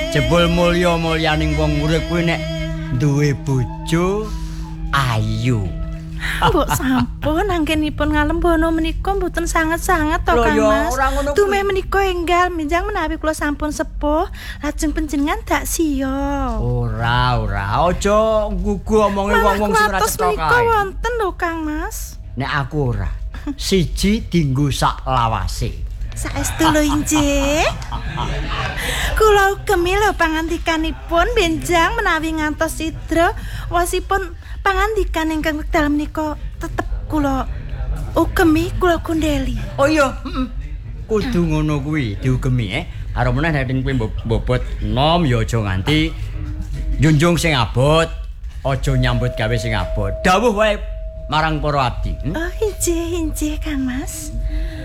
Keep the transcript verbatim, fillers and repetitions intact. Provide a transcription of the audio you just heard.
Jebul mulya-mulyaning wong urip kuwi nek duwe bojo ayu. Mbok sampun anggenipun ngalembono menika mboten sanget-sanget to Loh, Kang ya, Mas. ora ngono kuwi. Tumeh menika enggal minjang menawi kula sampun sepuh, lajeng panjenengan dak siya. Ora, ora. Aja nggugu omonge wong-wong sing ora cetha menika kae. wonten lho Kang Mas. Nek aku ora. Siji dienggo sak lawase. Saestu lho injih. Kula ugemi lho pangandikanipun benjang menawi ngantos sidra wasipun pangandikan ingkang wekdal menika tetep kula ugemi kula kundeli. Oh iya, heeh. Kudu ngono kuwi diugemi eh. Karo meneh nek kuwi mbobot nom ya aja nganti njunjung sing abot, aja nyambut gawe sing abot. Dawuh wae marang para abdi. Hmm? Oh injih injih Kang Mas.